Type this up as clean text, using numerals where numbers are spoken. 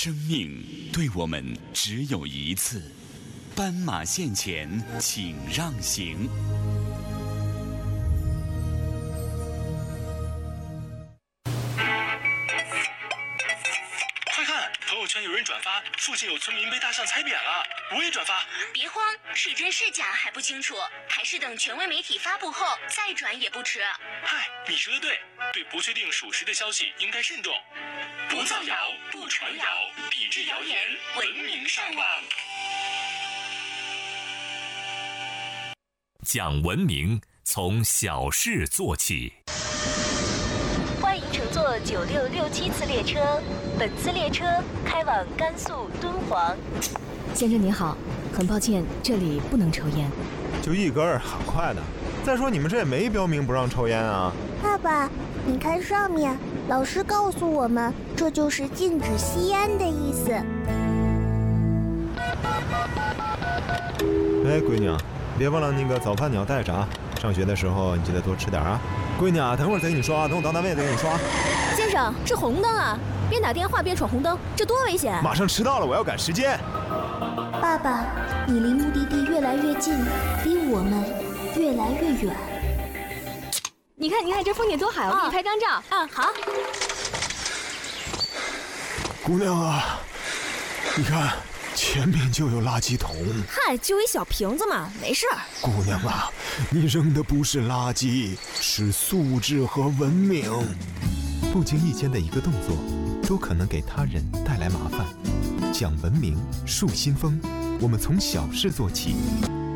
生命对我们只有一次，斑马线前请让行。 快看，朋友圈有人转发，附近有村民被大象踩扁了，我也转发。 别慌，是真是假还不清楚，还是等权威媒体发布后再转也不迟。 嗨，你说的对，对不确定属实的消息应该慎重，不造谣，不传谣，抵制谣言，文明上网。 讲文明，从小事做起。 欢迎乘坐9667次列车，本次列车开往甘肃敦煌。 先生您好，很抱歉，这里不能抽烟。 就一根儿，好快的。再说你们这也没标明不让抽烟啊。 爸爸，你看上面，老师告诉我们，这就是禁止吸烟的意思。 哎，闺女啊，别忘了那个早饭你要带着啊。上学的时候你记得多吃点啊。闺女啊，等会儿再给你刷，等我到单位再给你刷。 先生，是红灯啊，边打电话边闯红灯，这多危险！ 马上迟到了，我要赶时间。 爸爸，你离目的地越来越近，离我们越来越远。 你看这风景多好，我给你拍张照。好。 姑娘啊，你看前面就有垃圾桶。 嗨，就一小瓶子嘛，没事儿。 姑娘啊，你扔的不是垃圾，是素质和文明。不经意间的一个动作，都可能给他人带来麻烦。讲文明，树新风，我们从小事做起。